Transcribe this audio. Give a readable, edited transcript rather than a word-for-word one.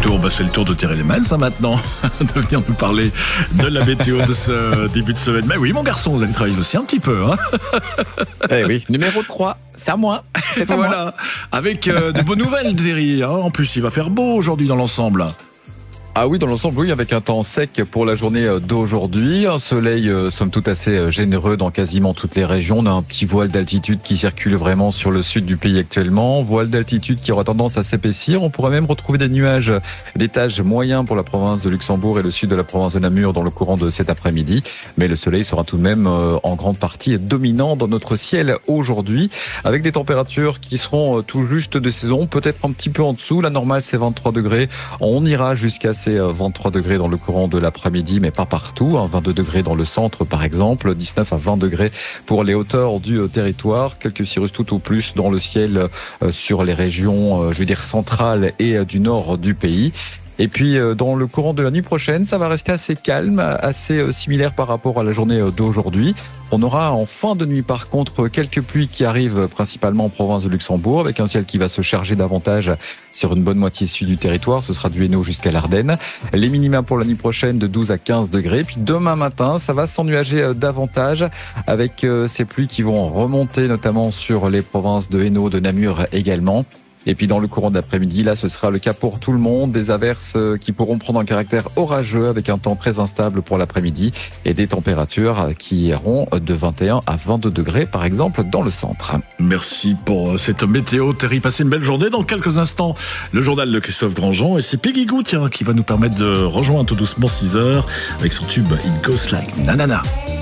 tour, c'est le tour de Thierry Lemans maintenant, de venir nous parler de la météo de ce début de semaine. Mais oui, mon garçon, vous allez travailler aussi un petit peu. Hein. Eh oui, numéro 3, c'est à moi. C'est à voilà, moi. avec de bonnes nouvelles, Thierry. Hein. En plus, il va faire beau aujourd'hui dans l'ensemble. Ah oui, dans l'ensemble, oui, avec un temps sec pour la journée d'aujourd'hui. Un soleil, somme toute, assez généreux dans quasiment toutes les régions. On a un petit voile d'altitude qui circule vraiment sur le sud du pays actuellement. Voile d'altitude qui aura tendance à s'épaissir. On pourrait même retrouver des nuages d'étage moyen pour la province de Luxembourg et le sud de la province de Namur dans le courant de cet après-midi. Mais le soleil sera tout de même en grande partie dominant dans notre ciel aujourd'hui, avec des températures qui seront tout juste de saison, peut-être un petit peu en dessous. La normale, c'est 23 degrés. On ira jusqu'à 23 degrés dans le courant de l'après-midi, mais pas partout. 22 degrés dans le centre, par exemple. 19 à 20 degrés pour les hauteurs du territoire. Quelques cirrus tout au plus dans le ciel sur les régions, centrales et du nord du pays. Et puis, dans le courant de la nuit prochaine, ça va rester assez calme, assez similaire par rapport à la journée d'aujourd'hui. On aura en fin de nuit, par contre, quelques pluies qui arrivent principalement en province de Luxembourg, avec un ciel qui va se charger davantage sur une bonne moitié sud du territoire. Ce sera du Hainaut jusqu'à l'Ardenne. Les minima pour la nuit prochaine de 12 à 15 degrés. Puis demain matin, ça va s'ennuager davantage avec ces pluies qui vont remonter notamment sur les provinces de Hainaut, de Namur également. Et puis dans le courant de l'après-midi, là, ce sera le cas pour tout le monde. Des averses qui pourront prendre un caractère orageux avec un temps très instable pour l'après-midi et des températures qui iront de 21 à 22 degrés, par exemple, dans le centre. Merci pour cette météo, Thierry. Passez une belle journée. Dans quelques instants, le journal de Christophe Grandjean. Et c'est Peggy Gou, qui va nous permettre de rejoindre tout doucement 6 heures avec son tube It Goes Like Nanana.